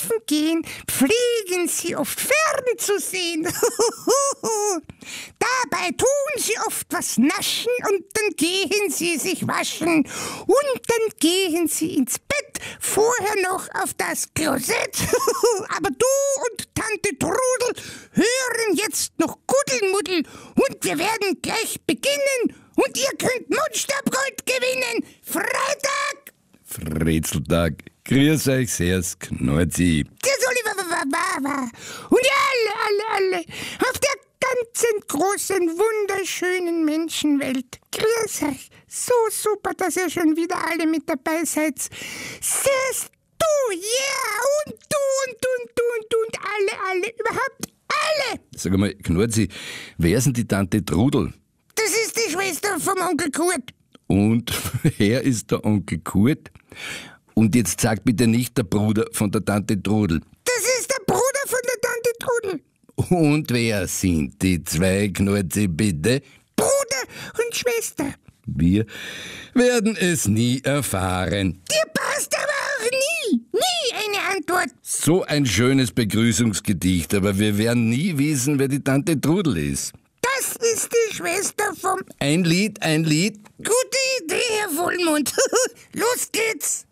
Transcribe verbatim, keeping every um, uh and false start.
einkaufen gehen, pflegen sie oft Ferne zu sehen. Dabei tun sie oft was naschen und dann gehen sie sich waschen. Und dann gehen sie ins Bett, vorher noch auf das Klosett. Aber du und Tante Trudel hören jetzt noch Kuddelmuddel und wir werden gleich beginnen und ihr könnt Mundstabgold gewinnen. Freitag! Fritzeltag. Grüß euch sehr's, Knorzi. Der Oliver war. Und alle, alle, alle auf der ganzen großen, wunderschönen Menschenwelt. Grüß euch. So super, dass ihr schon wieder alle mit dabei seid. Siehst du, ja, yeah, und du und du und du und du und alle, alle, überhaupt alle. Sag mal, Knorzi, wer ist denn die Tante Trudel? Das ist die Schwester vom Onkel Kurt. Und wer ist der Onkel Kurt? Und jetzt sag bitte nicht der Bruder von der Tante Trudel. Das ist der Bruder von der Tante Trudel. Und wer sind die zwei, Knorzi, bitte? Bruder und Schwester. Wir werden es nie erfahren. Dir passt aber auch nie, nie eine Antwort. So ein schönes Begrüßungsgedicht, aber wir werden nie wissen, wer die Tante Trudel ist. Das ist die Schwester vom... Ein Lied, ein Lied. Gute Idee, Herr Vollmond. Los geht's.